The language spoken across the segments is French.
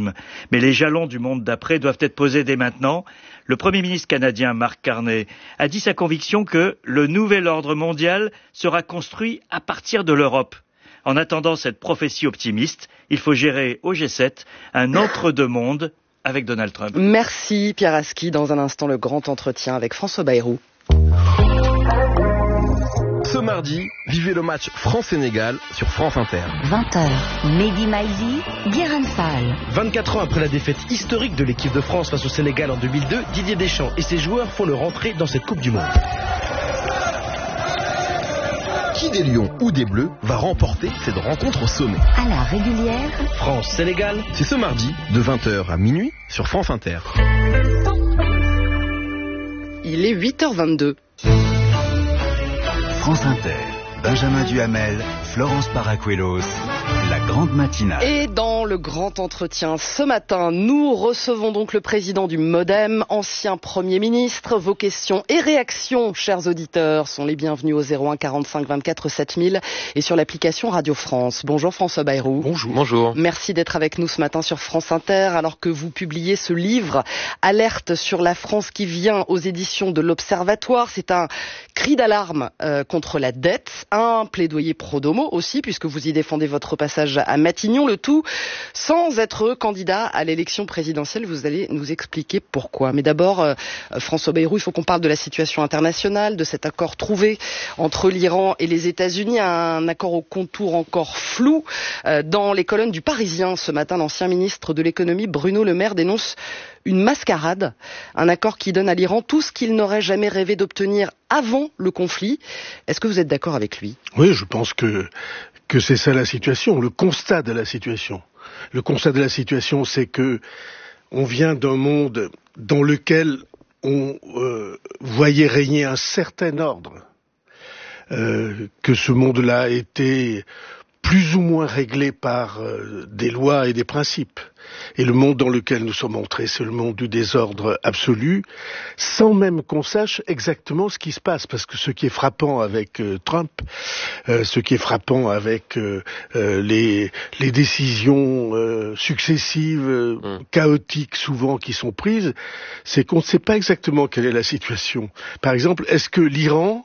pragmatisme. Mais les jalons du monde d'après doivent être posés dès maintenant. Le Premier ministre canadien Mark Carney a dit sa conviction que le nouvel ordre mondial sera construit à partir de l'Europe. En attendant cette prophétie optimiste, il faut gérer au G7 un entre-deux-mondes avec Donald Trump. Merci Pierre Aski. Dans un instant, le grand entretien avec François Bayrou. Ce mardi, vivez le match France-Sénégal sur France Inter. 20h, Mehdi Maizi, Guérin Fall. 24 ans après la défaite historique de l'équipe de France face au Sénégal en 2002, Didier Deschamps et ses joueurs font leur entrée dans cette Coupe du Monde. Qui des Lions ou des Bleus va remporter cette rencontre au sommet? À la régulière, France-Sénégal, c'est ce mardi de 20h à minuit sur France Inter. Il est 8h22. France Inter, Benjamin Duhamel, Florence Paracuelos, la grande matinale. Et dans le grand entretien ce matin, nous recevons donc le président du MoDem, ancien Premier ministre. Vos questions et réactions, chers auditeurs, sont les bienvenus au 01 45 24 7000 et sur l'application Radio France. Bonjour François Bayrou. Bonjour. Merci d'être avec nous ce matin sur France Inter, alors que vous publiez ce livre, Alerte sur la France, qui vient aux éditions de l'Observatoire. C'est un cri d'alarme contre la dette, un plaidoyer pro domo aussi, puisque vous y défendez votre passage à Matignon, le tout sans être candidat à l'élection présidentielle. Vous allez nous expliquer pourquoi. Mais d'abord, François Bayrou, il faut qu'on parle de la situation internationale, de cet accord trouvé entre l'Iran et les États-Unis, un accord au contour encore flou. Dans les colonnes du Parisien ce matin, l'ancien ministre de l'économie Bruno Le Maire dénonce une mascarade, un accord qui donne à l'Iran tout ce qu'il n'aurait jamais rêvé d'obtenir avant le conflit. Est-ce que vous êtes d'accord avec lui ? Oui, je pense que c'est ça la situation, le constat de la situation. Le constat de la situation, c'est que on vient d'un monde dans lequel on voyait régner un certain ordre, que ce monde-là était plus ou moins réglé par des lois et des principes. Et le monde dans lequel nous sommes entrés, c'est le monde du désordre absolu, sans même qu'on sache exactement ce qui se passe. Parce que ce qui est frappant avec Trump, ce qui est frappant avec les décisions successives, chaotiques souvent qui sont prises, c'est qu'on ne sait pas exactement quelle est la situation. Par exemple, est-ce que l'Iran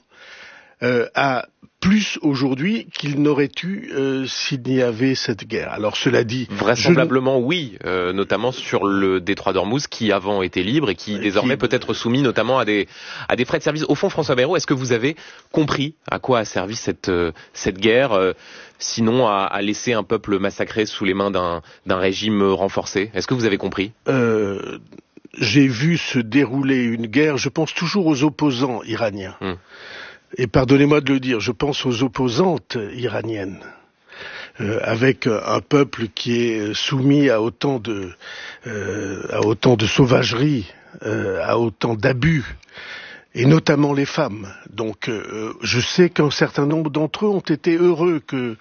a plus aujourd'hui qu'il n'aurait eu s'il n'y avait cette guerre. Alors cela dit... Vraisemblablement oui, notamment sur le détroit d'Ormuz qui avant était libre et qui désormais peut être soumis notamment à des frais de service. Au fond, François Bayrou, est-ce que vous avez compris à quoi a servi cette guerre, sinon à laisser un peuple massacré sous les mains d'un régime renforcé? Est-ce que vous avez compris? J'ai vu se dérouler une guerre, je pense toujours aux opposants iraniens. Et pardonnez-moi de le dire, je pense aux opposantes iraniennes, avec un peuple qui est soumis à autant de sauvagerie, à autant d'abus, et notamment les femmes. Donc, je sais qu'un certain nombre d'entre eux ont été heureux que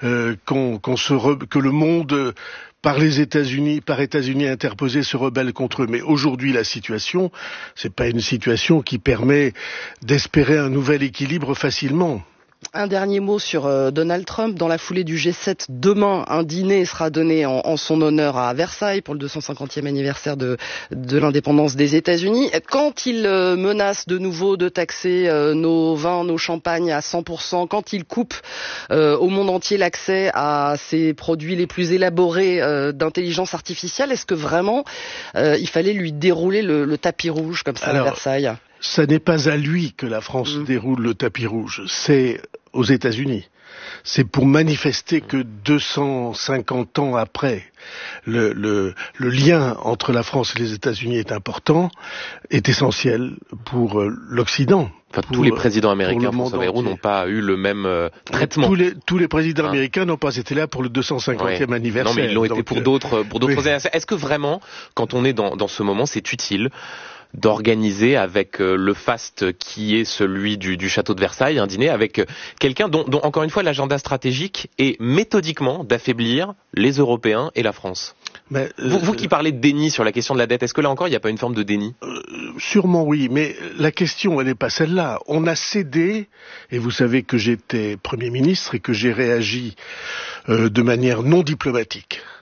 le monde par États-Unis interposés se rebellent contre eux. Mais aujourd'hui, la situation, c'est pas une situation qui permet d'espérer un nouvel équilibre facilement. Un dernier mot sur Donald Trump. Dans la foulée du G7, demain, un dîner sera donné en son honneur à Versailles pour le 250e anniversaire de l'indépendance des États-Unis. Quand il menace de nouveau de taxer nos vins, nos champagnes à 100%, quand il coupe au monde entier l'accès à ses produits les plus élaborés d'intelligence artificielle, est-ce que vraiment il fallait lui dérouler le tapis rouge comme ça à Versailles ? Ça n'est pas à lui que la France déroule le tapis rouge, c'est aux États-Unis. C'est pour manifester que 250 ans après, le lien entre la France et les États-Unis est important, est essentiel pour l'Occident. Enfin, tous les présidents américains, François Bayrou, n'ont pas eu le même traitement. Tous les présidents américains n'ont pas été là pour le 250e anniversaire. Non, mais ils l'ont été pour d'autres anniversaires. Est-ce que vraiment, quand on est dans ce moment, c'est utile d'organiser avec le faste qui est celui du château de Versailles, un dîner avec quelqu'un dont encore une fois l'agenda stratégique est méthodiquement d'affaiblir les Européens et la France? Mais, vous qui parlez de déni sur la question de la dette, est-ce que là encore il n'y a pas une forme de déni? Sûrement oui, mais la question elle n'est pas celle-là. On a cédé, et vous savez que j'étais Premier ministre et que j'ai réagi de manière non diplomatique.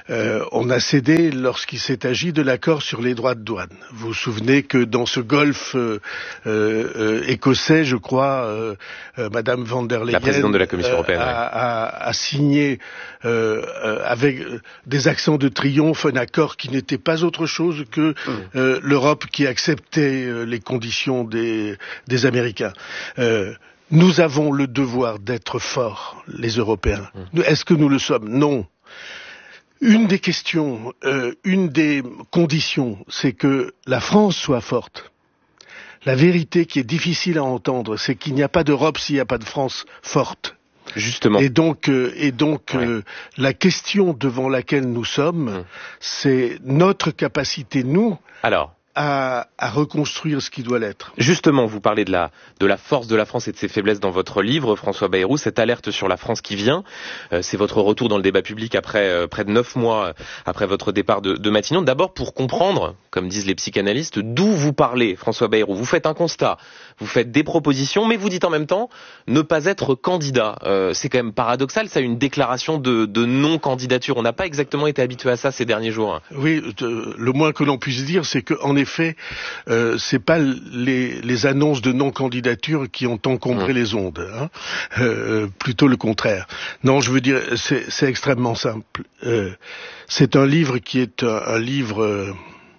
On a cédé lorsqu'il s'est agi de l'accord sur les droits de douane. Vous vous souvenez que dans ce golfe écossais, je crois, Madame van der Leyen, la présidente de la Commission européenne, a signé avec des accents de triomphe un accord qui n'était pas autre chose que l'Europe qui acceptait les conditions des Américains. Nous avons le devoir d'être forts, les Européens. Est-ce que nous le sommes? Non. Une des questions, une des conditions, c'est que la France soit forte. La vérité qui est difficile à entendre, c'est qu'il n'y a pas d'Europe s'il n'y a pas de France forte. Justement. Et donc, la question devant laquelle nous sommes, c'est notre capacité, nous, à reconstruire ce qui doit l'être. Justement, vous parlez de la force de la France et de ses faiblesses dans votre livre, François Bayrou, cette alerte sur la France qui vient. C'est votre retour dans le débat public après près de 9 mois après votre départ de Matignon. D'abord, pour comprendre, comme disent les psychanalystes, d'où vous parlez, François Bayrou. Vous faites un constat, vous faites des propositions, mais vous dites en même temps ne pas être candidat. C'est quand même paradoxal, ça, une déclaration de non-candidature. On n'a pas exactement été habitué à ça ces derniers jours. Oui, le moins que l'on puisse dire, c'est qu'en effet, c'est pas les annonces de non-candidature qui ont encombré les ondes, plutôt le contraire. Non, je veux dire, c'est extrêmement simple. C'est un livre qui est un livre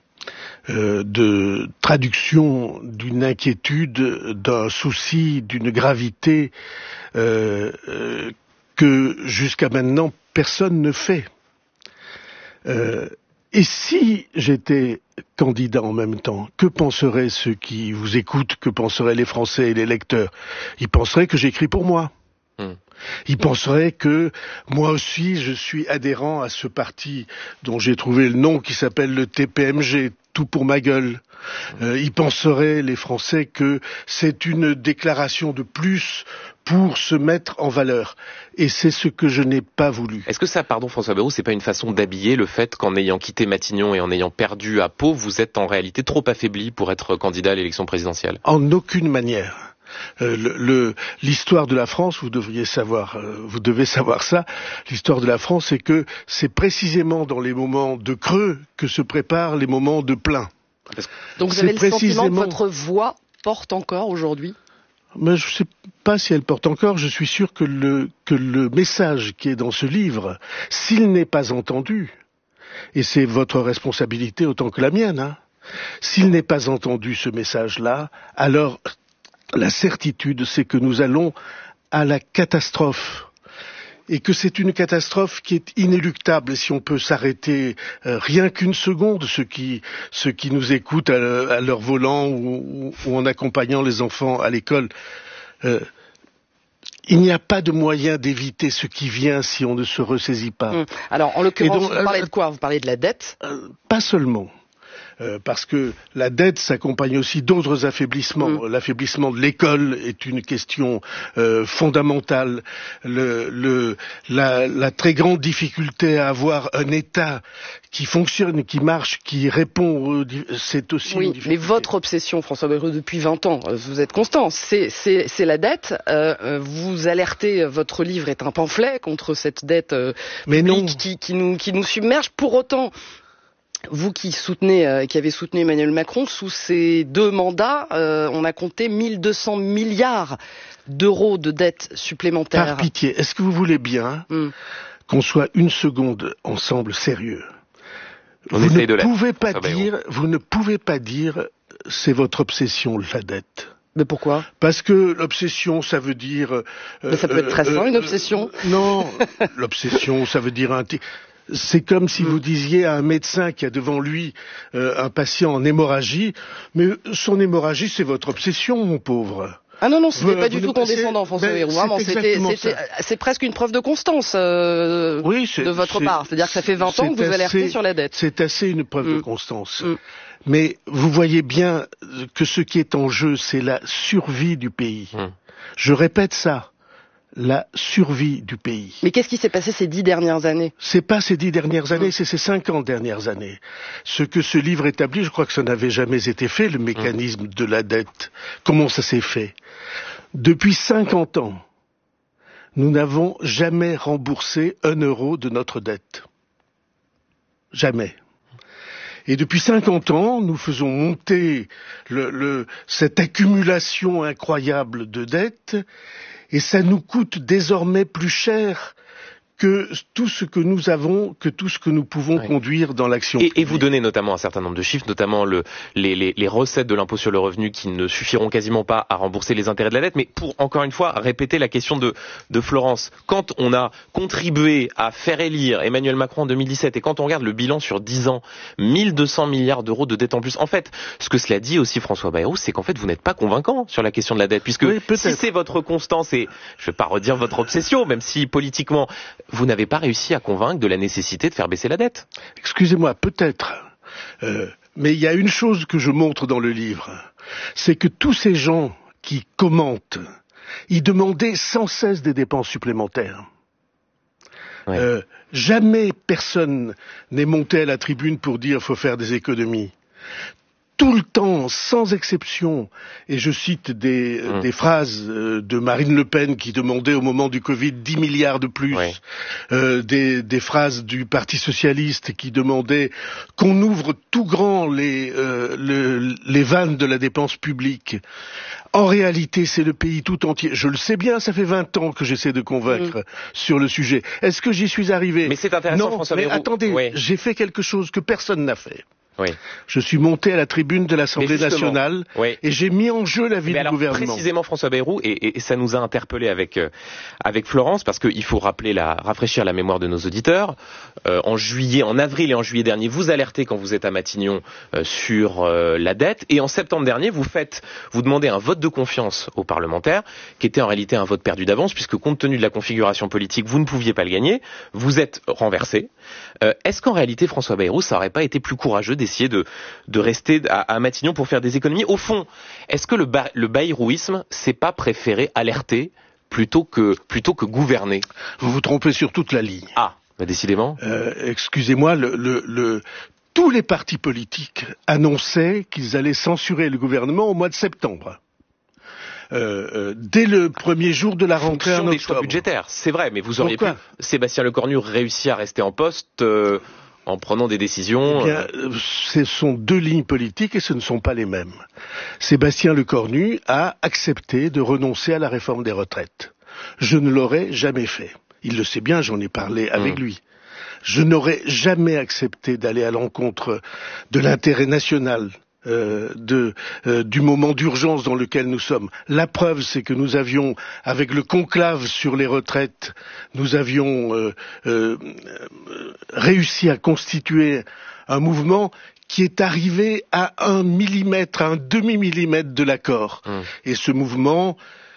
de traduction d'une inquiétude, d'un souci, d'une gravité que jusqu'à maintenant personne ne fait. Et si j'étais candidat en même temps, que penseraient ceux qui vous écoutent, que penseraient les Français et les lecteurs? Ils penseraient que j'écris pour moi. Ils penseraient que moi aussi je suis adhérent à ce parti dont j'ai trouvé le nom qui s'appelle le TPMG, tout pour ma gueule. Ils penseraient, les Français, que c'est une déclaration de plus pour se mettre en valeur. Et c'est ce que je n'ai pas voulu. Est-ce que ça, pardon François Bayrou, c'est pas une façon d'habiller le fait qu'en ayant quitté Matignon et en ayant perdu à Pau, vous êtes en réalité trop affaibli pour être candidat à l'élection présidentielle? En aucune manière. L'histoire de la France, vous devez savoir ça. L'histoire de la France, c'est que c'est précisément dans les moments de creux que se préparent les moments de plein. Donc vous avez le sentiment que votre voix porte encore aujourd'hui? Mais je ne sais pas si elle porte encore. Je suis sûr que le message qui est dans ce livre, s'il n'est pas entendu, et c'est votre responsabilité autant que la mienne, s'il n'est pas entendu ce message-là, alors la certitude, c'est que nous allons à la catastrophe. Et que c'est une catastrophe qui est inéluctable. Et si on peut s'arrêter rien qu'une seconde, ceux qui nous écoutent à leur volant ou en accompagnant les enfants à l'école, il n'y a pas de moyen d'éviter ce qui vient si on ne se ressaisit pas. Alors, en l'occurrence, vous parlez de quoi? Vous parlez de la dette? Pas seulement. Parce que la dette s'accompagne aussi d'autres affaiblissements. L'affaiblissement de l'école est une question fondamentale. La très grande difficulté à avoir un État qui fonctionne, qui marche, qui répond, c'est aussi une difficulté. Mais votre obsession, François Bayrou, depuis 20 ans, vous êtes constant, c'est la dette. Vous alertez, votre livre est un pamphlet contre cette dette publique qui nous submerge. Pour autant, vous qui avez soutenu Emmanuel Macron, sous ces 2 mandats, on a compté 1200 milliards d'euros de dettes supplémentaires. Par pitié, est-ce que vous voulez bien qu'on soit une seconde ensemble sérieux? Vous ne pouvez pas dire c'est votre obsession, la dette. Mais pourquoi? Parce que l'obsession, ça veut dire... Mais ça peut être très sain, une obsession. Non, l'obsession, ça veut dire... C'est comme si vous disiez à un médecin qui a devant lui un patient en hémorragie, mais son hémhémorragie, c'est votre obsession, mon pauvre. Ah non, c'était pas du tout condescendant, François Bayrou. Vraiment, c'est presque une preuve de constance de votre part. C'est-à-dire que ça fait 20 ans que vous alertez sur la dette. C'est assez une preuve de constance. Mais vous voyez bien que ce qui est en jeu, c'est la survie du pays. Je répète ça. La survie du pays. Mais qu'est-ce qui s'est passé ces 10 dernières années? C'est pas ces 10 dernières années, c'est ces 50 dernières années. Ce que ce livre établit, je crois que ça n'avait jamais été fait, le mécanisme de la dette. Comment ça s'est fait? Depuis 50 ans, nous n'avons jamais remboursé 1 euro de notre dette. Jamais. Et depuis 50 ans, nous faisons monter cette accumulation incroyable de dettes, et ça nous coûte désormais plus cher que tout ce que nous avons, que tout ce que nous pouvons conduire dans l'action publique. Et vous donnez notamment un certain nombre de chiffres, notamment les recettes de l'impôt sur le revenu qui ne suffiront quasiment pas à rembourser les intérêts de la dette. Mais pour, encore une fois, répéter la question de Florence, quand on a contribué à faire élire Emmanuel Macron en 2017 et quand on regarde le bilan sur 10 ans, 1200 milliards d'euros de dette en plus, en fait, ce que cela dit aussi François Bayrou, c'est qu'en fait, vous n'êtes pas convaincant sur la question de la dette, puisque si c'est votre constance et, je ne vais pas redire votre obsession, même si politiquement, vous n'avez pas réussi à convaincre de la nécessité de faire baisser la dette. Excusez-moi, peut-être. Mais il y a une chose que je montre dans le livre, c'est que tous ces gens qui commentent, ils demandaient sans cesse des dépenses supplémentaires. Jamais personne n'est monté à la tribune pour dire qu'il faut faire des économies. Tout le temps, sans exception, et je cite des phrases de Marine Le Pen qui demandait au moment du Covid 10 milliards de plus, des phrases du Parti Socialiste qui demandaient qu'on ouvre tout grand les vannes de la dépense publique. En réalité, c'est le pays tout entier. Je le sais bien, ça fait 20 ans que j'essaie de convaincre sur le sujet. Est-ce que j'y suis arrivé? Mais c'est intéressant, non, François mais Bayrou. Attendez, j'ai fait quelque chose que personne n'a fait. Oui. Je suis monté à la tribune de l'Assemblée nationale et j'ai mis en jeu la vie du gouvernement. Précisément, François Bayrou, et ça nous a interpellés avec Florence, parce qu'il faut rafraîchir la mémoire de nos auditeurs. En avril et en juillet dernier, vous alertez quand vous êtes à Matignon sur la dette, et en septembre dernier, vous demandez un vote de confiance aux parlementaires, qui était en réalité un vote perdu d'avance, puisque compte tenu de la configuration politique, vous ne pouviez pas le gagner. Vous êtes renversé. Est-ce qu'en réalité, François Bayrou, ça n'aurait pas été plus courageux d'essayer de rester à Matignon pour faire des économies? Au fond, est-ce que le bayrouisme, c'est pas préférer alerter plutôt que gouverner? Vous vous trompez sur toute la ligne. Ah, bah décidément. Excusez-moi, tous les partis politiques annonçaient qu'ils allaient censurer le gouvernement au mois de septembre. Dès le premier jour de la rentrée en octobre. Des choix budgétaires, c'est vrai, mais vous auriez pu, Sébastien Lecornu, réussir à rester en poste en prenant des décisions. Eh bien, ce sont deux lignes politiques et ce ne sont pas les mêmes. Sébastien Lecornu a accepté de renoncer à la réforme des retraites. Je ne l'aurais jamais fait. Il le sait bien, j'en ai parlé avec lui. Je n'aurais jamais accepté d'aller à l'encontre de l'intérêt national. Du moment d'urgence dans lequel nous sommes. La preuve, c'est que nous avions, avec le conclave sur les retraites, nous avions réussi à constituer un mouvement qui est arrivé à 1 millimètre, à un demi-millimètre de l'accord. Et ce mouvement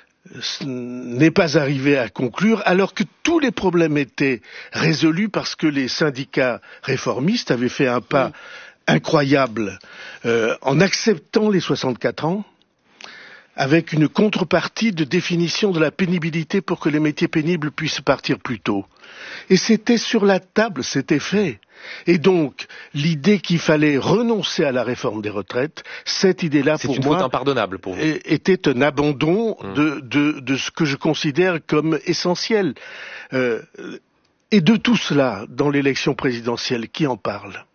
n'est pas arrivé à conclure alors que tous les problèmes étaient résolus parce que les syndicats réformistes avaient fait un pas incroyable en acceptant les 64 ans avec une contrepartie de définition de la pénibilité pour que les métiers pénibles puissent partir plus tôt. Et c'était sur la table, c'était fait. Et donc, l'idée qu'il fallait renoncer à la réforme des retraites, cette idée-là, pour moi, c'est une faute impardonnable pour vous. Était un abandon de ce que je considère comme essentiel. Et de tout cela, dans l'élection présidentielle, qui en parle?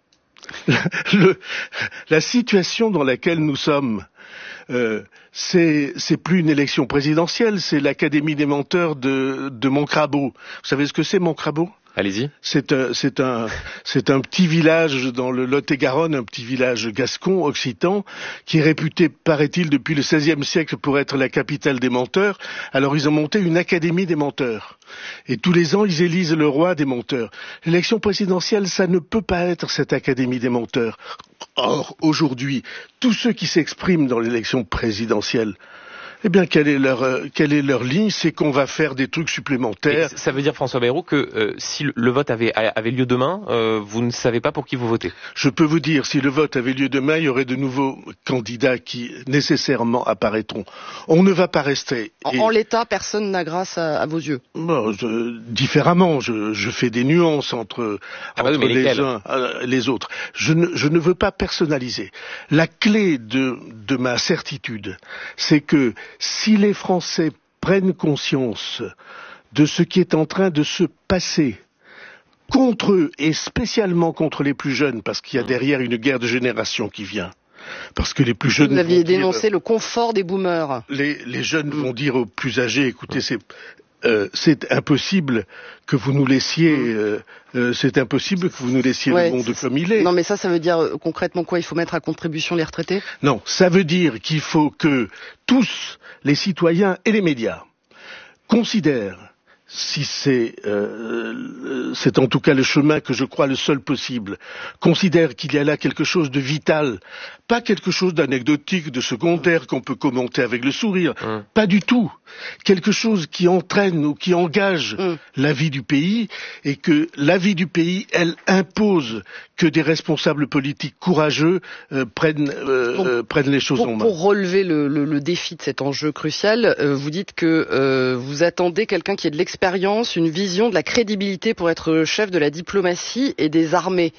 La situation dans laquelle nous sommes, c'est plus une élection présidentielle, c'est l'Académie des menteurs de Montcrabeau. Vous savez ce que c'est, Montcrabeau? Allez-y. C'est un petit village dans le Lot-et-Garonne, un petit village gascon, occitan, qui est réputé, paraît-il, depuis le XVIe siècle pour être la capitale des menteurs. Alors ils ont monté une académie des menteurs. Et tous les ans, ils élisent le roi des menteurs. L'élection présidentielle, ça ne peut pas être cette académie des menteurs. Or, aujourd'hui, tous ceux qui s'expriment dans l'élection présidentielle, eh bien, quelle est leur ligne? C'est qu'on va faire des trucs supplémentaires. Et ça veut dire, François Bayrou, que si le vote avait lieu demain, vous ne savez pas pour qui vous votez? Je peux vous dire, si le vote avait lieu demain, il y aurait de nouveaux candidats qui nécessairement apparaîtront. On ne va pas rester. En l'état, personne n'a grâce à vos yeux. Bon, différemment, je fais des nuances entre les uns et les autres. Je ne veux pas personnaliser. La clé de ma certitude, c'est que si les Français prennent conscience de ce qui est en train de se passer contre eux et spécialement contre les plus jeunes, parce qu'il y a derrière une guerre de génération qui vient. Parce que les plus jeunes... Vous aviez dénoncé le confort des boomers. Les jeunes vont dire aux plus âgés, écoutez, c'est impossible que vous nous laissiez, le monde comme il est. Non, mais ça veut dire concrètement quoi? Il faut mettre à contribution les retraités? Non, ça veut dire qu'il faut que tous les citoyens et les médias considèrent, si c'est en tout cas le chemin que je crois le seul possible, considère qu'il y a là quelque chose de vital, pas quelque chose d'anecdotique, de secondaire qu'on peut commenter avec le sourire, pas du tout, quelque chose qui entraîne ou qui engage la vie du pays, et que la vie du pays, elle impose que des responsables politiques courageux prennent les choses en main. Pour relever le défi de cet enjeu crucial, vous dites que vous attendez quelqu'un qui ait de l'expérience, une vision, de la crédibilité pour être chef de la diplomatie et des armées.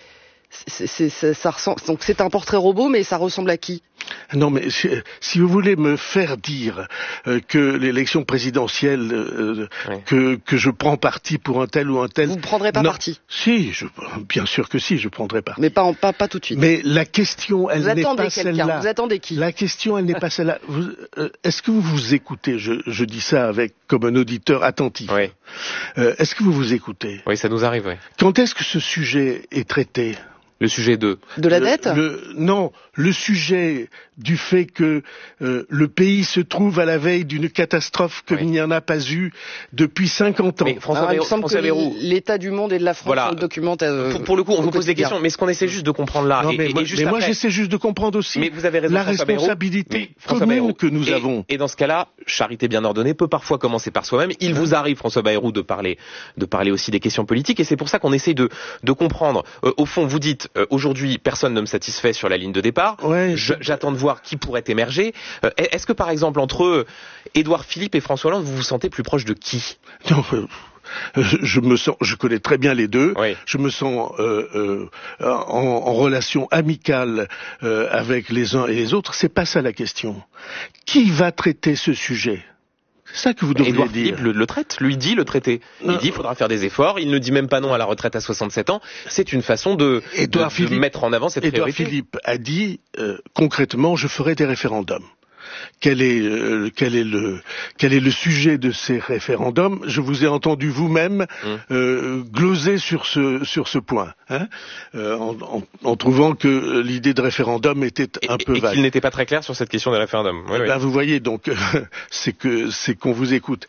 Donc c'est un portrait robot, mais ça ressemble à qui? Non, mais si vous voulez me faire dire que l'élection présidentielle, que je prends parti pour un tel ou un tel... Vous ne prendrez pas parti? Si, bien sûr que si, je prendrai parti. Mais pas tout de suite. Mais la question, elle n'est pas celle-là. Vous attendez qui? La question, elle n'est pas celle-là. Est-ce que vous vous écoutez? Je dis ça comme un auditeur attentif. Oui. Est-ce que vous vous écoutez? Oui, ça nous arrive, oui. Quand est-ce que ce sujet est traité? Le sujet de la dette? Non, le sujet du fait que le pays se trouve à la veille d'une catastrophe comme il n'y en a pas eu depuis 50 ans. Mais il me semble que l'état du monde et de la France le documente. Pour le coup, on vous pose des questions, mais ce qu'on essaie juste de comprendre là... Non, moi j'essaie juste de comprendre aussi mais vous avez raison, la responsabilité commune que nous avons. Et dans ce cas-là, charité bien ordonnée peut parfois commencer par soi-même. Il vous arrive, François Bayrou, de parler aussi des questions politiques, et c'est pour ça qu'on essaie de comprendre. Au fond, vous dites, aujourd'hui, personne ne me satisfait sur la ligne de départ. Ouais, j'attends de voir qui pourrait émerger. Est-ce que, par exemple, entre Édouard Philippe et François Hollande, vous vous sentez plus proche de qui? Non, je connais très bien les deux. Oui. Je me sens en relation amicale avec les uns et les autres. C'est pas ça la question. Qui va traiter ce sujet? C'est ça que vous devriez dire. Édouard Philippe le traite, lui dit le traiter. Il dit qu'il faudra faire des efforts, il ne dit même pas non à la retraite à 67 ans. C'est une façon de mettre en avant cette priorité. Édouard Philippe a dit concrètement, je ferai des référendums. Quel est le sujet de ces référendums? Je vous ai entendu vous-même gloser sur ce point, en trouvant que l'idée de référendum était un peu vague. Et qu'il n'était pas très clair sur cette question des référendums. Oui, oui. Vous voyez, donc, c'est qu'on vous écoute.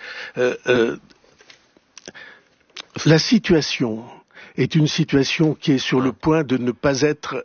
La situation est une situation qui est sur le point de ne pas être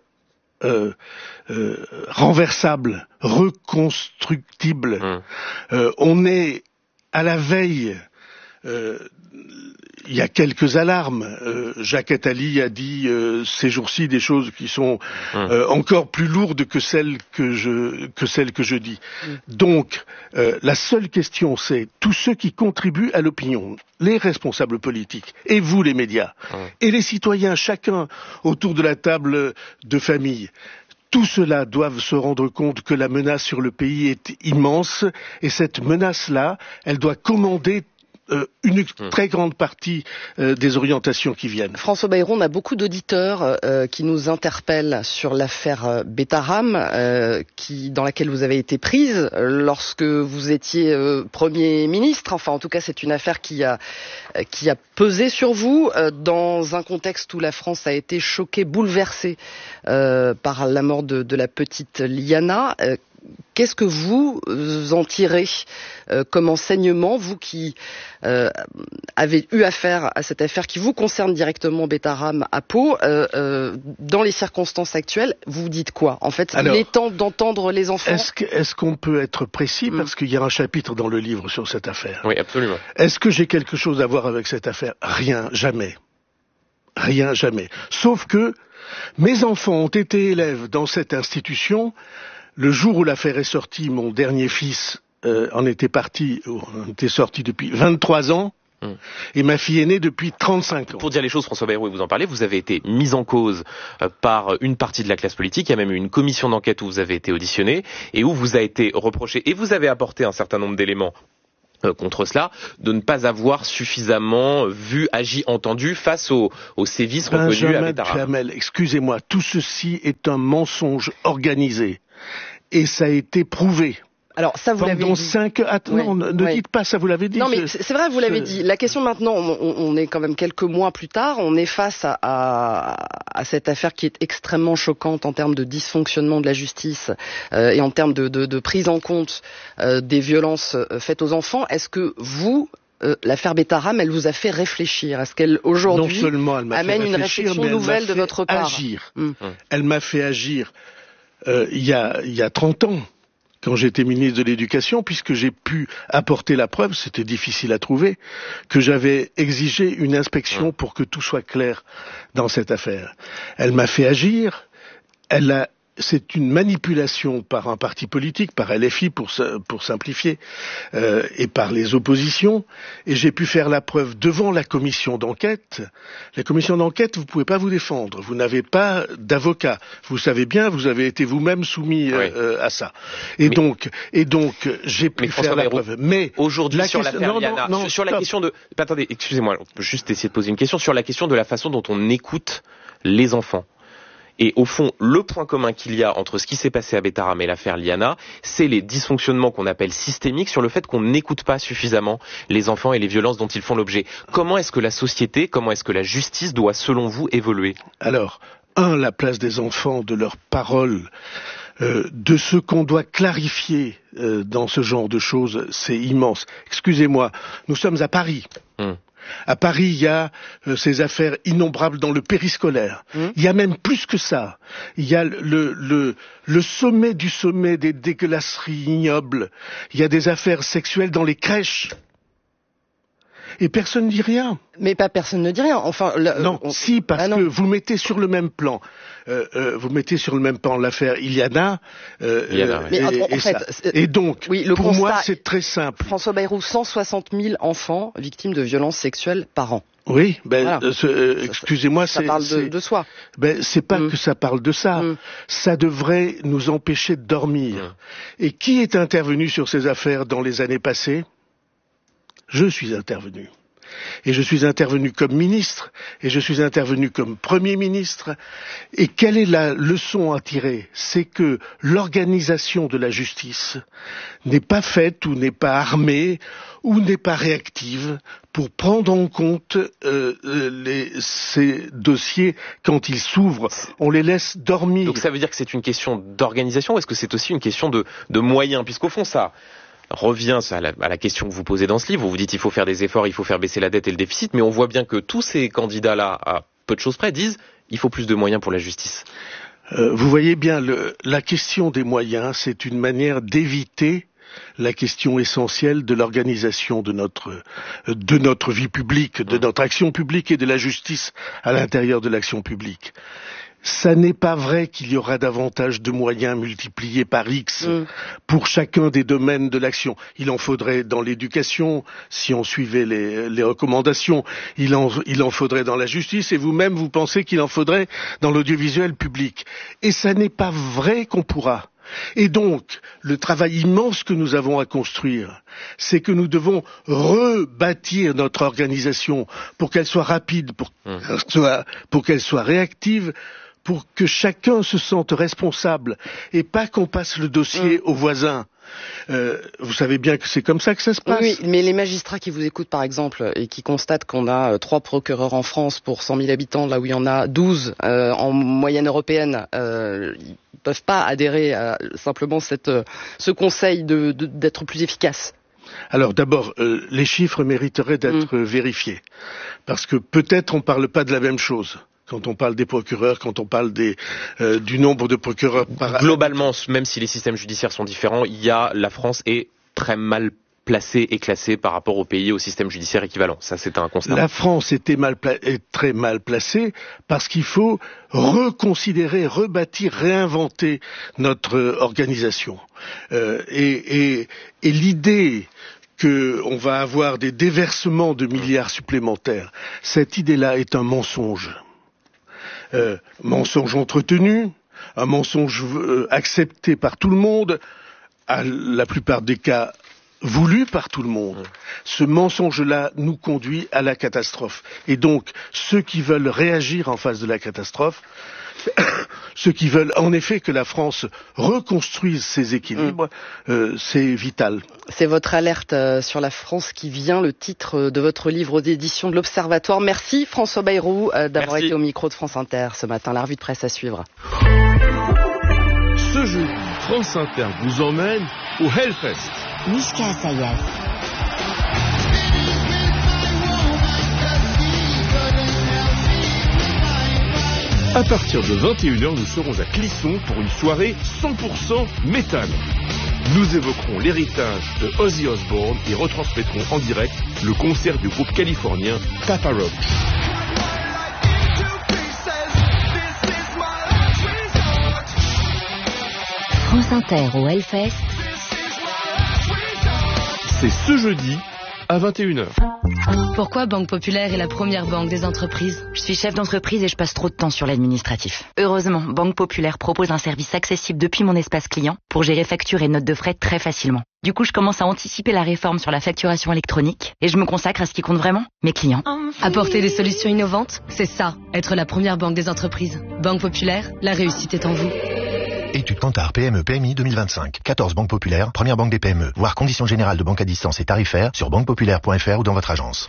renversable, reconstructible. On est à la veille. Il y a quelques alarmes. Jacques Attali a dit ces jours-ci des choses qui sont encore plus lourdes que celles que je dis. Donc, la seule question, c'est tous ceux qui contribuent à l'opinion, les responsables politiques, et vous les médias, et les citoyens, chacun autour de la table de famille. Tout cela doivent se rendre compte que la menace sur le pays est immense, et cette menace-là, elle doit commander une très grande partie des orientations qui viennent. François Bayrou, on a beaucoup d'auditeurs qui nous interpellent sur l'affaire Betaram, dans laquelle vous avez été prise lorsque vous étiez Premier ministre. Enfin, en tout cas, c'est une affaire qui a pesé sur vous dans un contexte où la France a été choquée, bouleversée par la mort de la petite Liana. Qu'est-ce que vous en tirez comme enseignement, vous qui avez eu affaire à cette affaire qui vous concerne directement, Betaram à Pau, dans les circonstances actuelles, vous dites quoi? En fait, il est temps d'entendre les enfants. Est-ce qu'on peut être précis, parce qu'il y a un chapitre dans le livre sur cette affaire? Oui, absolument. Est-ce que j'ai quelque chose à voir avec cette affaire? Rien, jamais. Rien, jamais. Sauf que mes enfants ont été élèves dans cette institution. Le jour où l'affaire est sortie, mon dernier fils en était sorti depuis 23 ans, et ma fille aînée depuis 35 ans. Pour dire les choses, François Bayrou, et vous en parlez, vous avez été mis en cause par une partie de la classe politique. Il y a même eu une commission d'enquête où vous avez été auditionné, et où vous a été reproché, et vous avez apporté un certain nombre d'éléments contre cela, de ne pas avoir suffisamment vu, agi, entendu face aux sévices reconnus à Bétarame. Duhamel, excusez-moi, tout ceci est un mensonge organisé et ça a été prouvé. Alors ça, vous l'avez dit. Non, ne dites pas ça, vous l'avez dit. Non, mais c'est vrai, vous l'avez dit. La question maintenant, on est quand même quelques mois plus tard, on est face à cette affaire qui est extrêmement choquante en termes de dysfonctionnement de la justice et en termes de prise en compte des violences faites aux enfants. Est-ce que vous, l'affaire Bétarame, elle vous a fait réfléchir? Est-ce qu'elle aujourd'hui amène une réflexion nouvelle de votre part? Elle m'a fait agir il y a 30 ans. Quand j'étais ministre de l'Éducation, puisque j'ai pu apporter la preuve, c'était difficile à trouver, que j'avais exigé une inspection pour que tout soit clair dans cette affaire. Elle m'a fait agir, c'est une manipulation par un parti politique, par LFI pour simplifier, et par les oppositions, et j'ai pu faire la preuve devant la commission d'enquête. La commission d'enquête, vous ne pouvez pas vous défendre, vous n'avez pas d'avocat, vous savez bien, vous avez été vous-même soumis à ça. Et donc j'ai pu faire la preuve. Mais aujourd'hui sur l'affaire Liana, sur la question de... Attendez, excusez-moi, juste essayer de poser une question sur la question de la façon dont on écoute les enfants. Et au fond, le point commun qu'il y a entre ce qui s'est passé à Bétarame et l'affaire Liana, c'est les dysfonctionnements qu'on appelle systémiques sur le fait qu'on n'écoute pas suffisamment les enfants et les violences dont ils font l'objet. Comment est-ce que la société, comment est-ce que la justice doit, selon vous, évoluer? Alors, la place des enfants, de leurs paroles, de ce qu'on doit clarifier dans ce genre de choses, c'est immense. Excusez-moi, nous sommes à Paris. À Paris, il y a ces affaires innombrables dans le périscolaire. Il y a même plus que ça. Il y a le sommet du sommet des dégueulasseries ignobles. Il y a des affaires sexuelles dans les crèches. Et personne ne dit rien. Mais pas personne ne dit rien. Enfin, parce que vous mettez sur le même plan. Vous mettez sur le même plan l'affaire Iliana. Et donc, pour moi, c'est très simple. François Bayrou, 160 000 enfants victimes de violences sexuelles par an. Oui, excusez-moi, ça parle de soi. C'est pas que ça parle de ça. Ça devrait nous empêcher de dormir. Et qui est intervenu sur ces affaires dans les années passées? Je suis intervenu. Et je suis intervenu comme ministre, et je suis intervenu comme Premier ministre. Et quelle est la leçon à tirer? C'est que l'organisation de la justice n'est pas faite, ou n'est pas armée, ou n'est pas réactive pour prendre en compte ces dossiers quand ils s'ouvrent. On les laisse dormir. Donc ça veut dire que c'est une question d'organisation, ou est-ce que c'est aussi une question de moyens? Puisqu'au fond, ça revient à la question que vous posez dans ce livre, où vous dites il faut faire des efforts, il faut faire baisser la dette et le déficit, mais on voit bien que tous ces candidats-là, à peu de choses près, disent il faut plus de moyens pour la justice. Vous voyez bien, la question des moyens, c'est une manière d'éviter la question essentielle de l'organisation de notre vie publique, de notre action publique et de la justice à l'intérieur de l'action publique. Ça n'est pas vrai qu'il y aura davantage de moyens multipliés par X pour chacun des domaines de l'action. Il en faudrait dans l'éducation, si on suivait les recommandations. Il en faudrait dans la justice, et vous-même, vous pensez qu'il en faudrait dans l'audiovisuel public. Et ça n'est pas vrai qu'on pourra. Et donc, le travail immense que nous avons à construire, c'est que nous devons rebâtir notre organisation pour qu'elle soit rapide, pour qu'elle soit réactive, pour que chacun se sente responsable et pas qu'on passe le dossier aux voisins. Vous savez bien que c'est comme ça que ça se passe. Oui, mais les magistrats qui vous écoutent, par exemple, et qui constatent qu'on a 3 procureurs en France pour 100 000 habitants, là où il y en a 12 en moyenne européenne, ils peuvent pas adhérer à simplement ce conseil d'être plus efficace. Alors d'abord, les chiffres mériteraient d'être vérifiés, parce que peut-être on parle pas de la même chose. Quand on parle des procureurs, quand on parle du nombre de procureurs par... Globalement, même si les systèmes judiciaires sont différents, la France est très mal placée et classée par rapport aux pays au système judiciaire équivalent. Ça, c'est un constat. La France est très mal placée parce qu'il faut reconsidérer, rebâtir, réinventer notre organisation. Et l'idée qu'on va avoir des déversements de milliards supplémentaires, cette idée-là est un mensonge. Mensonge entretenu, un mensonge accepté par tout le monde, à la plupart des cas voulu par tout le monde. Ce mensonge-là nous conduit à la catastrophe. Et donc, ceux qui veulent réagir en face de la catastrophe, ceux qui veulent en effet que la France reconstruise ses équilibres, c'est vital. C'est votre alerte sur la France qui vient, le titre de votre livre aux éditions de l'Observatoire. Merci François Bayrou d'avoir été au micro de France Inter ce matin. La revue de presse à suivre. Ce jeudi, France Inter vous emmène au Hellfest. Mishka Asayas. À partir de 21h, nous serons à Clisson pour une soirée 100% métal. Nous évoquerons l'héritage de Ozzy Osbourne et retransmettrons en direct le concert du groupe californien Papa Roach. France Inter au Hellfest. C'est ce jeudi à 21h. Pourquoi Banque Populaire est la première banque des entreprises ? Je suis chef d'entreprise et je passe trop de temps sur l'administratif. Heureusement, Banque Populaire propose un service accessible depuis mon espace client pour gérer factures et notes de frais très facilement. Du coup, je commence à anticiper la réforme sur la facturation électronique et je me consacre à ce qui compte vraiment, mes clients. Apporter des solutions innovantes, c'est ça, être la première banque des entreprises. Banque Populaire, la réussite est en vous. Étude Kantar PME PMI 2025. 14 banques populaires, première banque des PME. Voir conditions générales de banque à distance et tarifaires sur banquepopulaire.fr ou dans votre agence.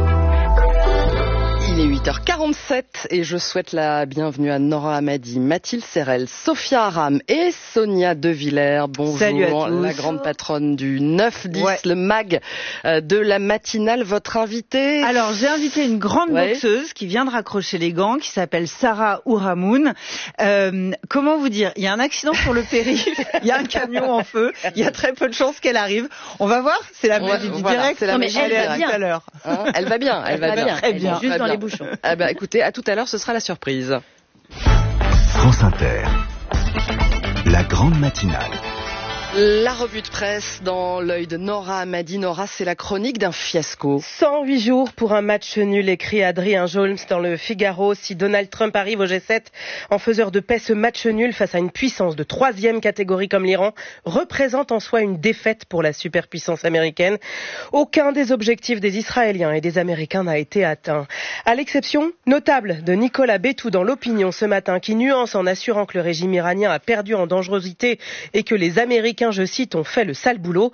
Il est 8h47 et je souhaite la bienvenue à Nora Hamadi, Mathilde Serrel, Sophia Aram et Sonia De Villers. Bonjour. Salut à tous. La grande patronne du 9-10, le mag de la matinale. Votre invitée? Alors, j'ai invité une grande boxeuse qui vient de raccrocher les gants, qui s'appelle Sarah Ouramoun. Comment vous dire? Il y a un accident sur le périph', il y a un camion en feu, il y a très peu de chances qu'elle arrive. On va voir, c'est la magie du direct. C'est la magie elle est à l'heure. Hein, elle va bien, elle va bien. Très bien. Juste dans les bouchons. Ah bah, écoutez, à tout à l'heure, ce sera la surprise. France Inter, la grande matinale. La revue de presse dans l'œil de Nora Hamadi. Nora, c'est la chronique d'un fiasco. 108 jours pour un match nul, écrit Adrien Jones dans le Figaro. Si Donald Trump arrive au G7 en faiseur de paix, ce match nul face à une puissance de 3e catégorie comme l'Iran représente en soi une défaite pour la superpuissance américaine. Aucun des objectifs des Israéliens et des Américains n'a été atteint. À l'exception notable de Nicolas Bétou dans l'Opinion ce matin, qui nuance en assurant que le régime iranien a perdu en dangerosité et que les Américains, je cite, ont fait le sale boulot.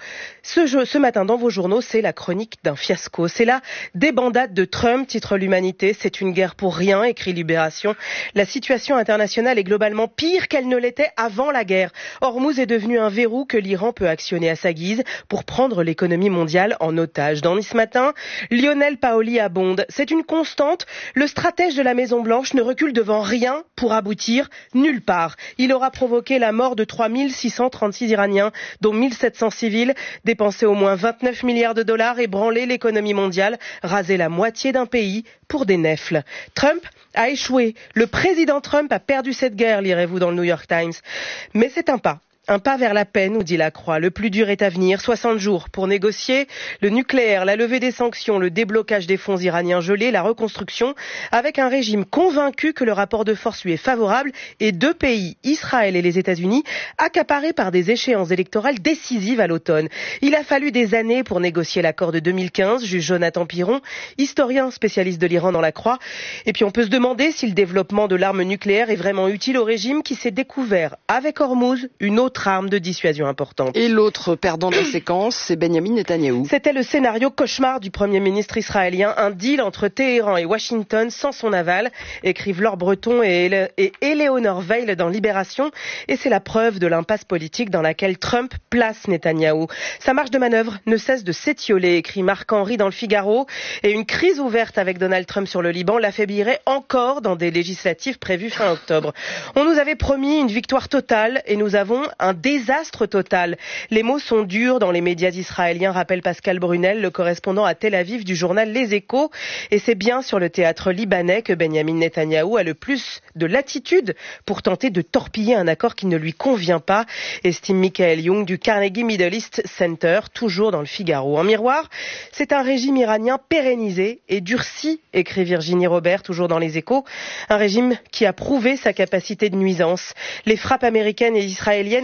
Ce matin dans vos journaux, c'est la chronique d'un fiasco. C'est la débandade de Trump, titre l'Humanité. C'est une guerre pour rien, écrit Libération. La situation internationale est globalement pire qu'elle ne l'était avant la guerre. Hormuz est devenu un verrou que l'Iran peut actionner à sa guise pour prendre l'économie mondiale en otage. Dans ce matin, Lionel Paoli abonde. C'est une constante. Le stratège de la Maison-Blanche ne recule devant rien pour aboutir nulle part. Il aura provoqué la mort de 3636 Iraniens, dont 1700 civils, dépensé au moins 29 milliards de dollars et branlé l'économie mondiale, rasé la moitié d'un pays pour des nèfles. Trump a échoué. Le président Trump a perdu cette guerre, lirez-vous dans le New York Times. Mais c'est un pas. Un pas vers la paix, nous dit la Croix. Le plus dur est à venir. 60 jours pour négocier le nucléaire, la levée des sanctions, le déblocage des fonds iraniens gelés, la reconstruction, avec un régime convaincu que le rapport de force lui est favorable et deux pays, Israël et les États-Unis, accaparés par des échéances électorales décisives à l'automne. Il a fallu des années pour négocier l'accord de 2015, juge Jonathan Piron, historien spécialiste de l'Iran dans la Croix. Et puis on peut se demander si le développement de l'arme nucléaire est vraiment utile au régime qui s'est découvert, avec Hormuz, une autre arme de dissuasion importante. Et l'autre perdant de la séquence, c'est Benjamin Netanyahou. C'était le scénario cauchemar du Premier ministre israélien, un deal entre Téhéran et Washington sans son aval, écrivent Laure Breton et Éléonore Veil dans Libération, et c'est la preuve de l'impasse politique dans laquelle Trump place Netanyahou. Sa marge de manœuvre ne cesse de s'étioler, écrit Marc-Henri dans le Figaro, et une crise ouverte avec Donald Trump sur le Liban l'affaiblirait encore dans des législatives prévues fin octobre. On nous avait promis une victoire totale, et nous avons un désastre total. Les mots sont durs dans les médias israéliens, rappelle Pascal Brunel, le correspondant à Tel Aviv du journal Les Échos. Et c'est bien sur le théâtre libanais que Benjamin Netanyahou a le plus de latitude pour tenter de torpiller un accord qui ne lui convient pas, estime Michael Young du Carnegie Middle East Center, toujours dans le Figaro. En miroir, c'est un régime iranien pérennisé et durci, écrit Virginie Robert, toujours dans Les Échos. Un régime qui a prouvé sa capacité de nuisance. Les frappes américaines et israéliennes ont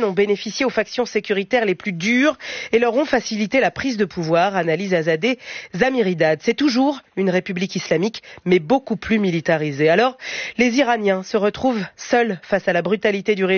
ont bénéficié aux factions sécuritaires les plus dures et leur ont facilité la prise de pouvoir, analyse Azadeh Zamiridad. C'est toujours une république islamique, mais beaucoup plus militarisée. Alors, les Iraniens se retrouvent seuls face à la brutalité du régime.